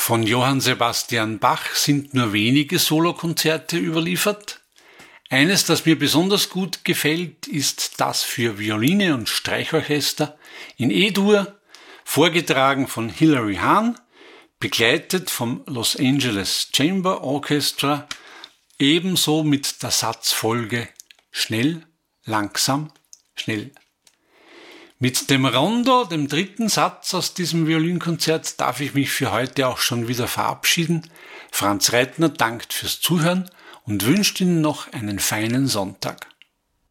Von Johann Sebastian Bach sind nur wenige Solokonzerte überliefert. Eines, das mir besonders gut gefällt, ist das für Violine und Streichorchester in E-Dur, vorgetragen von Hilary Hahn, begleitet vom Los Angeles Chamber Orchestra, ebenso mit der Satzfolge schnell, langsam, schnell. Mit dem Rondo, dem dritten Satz aus diesem Violinkonzert, darf ich mich für heute auch schon wieder verabschieden. Franz Reitner dankt fürs Zuhören und wünscht Ihnen noch einen feinen Sonntag.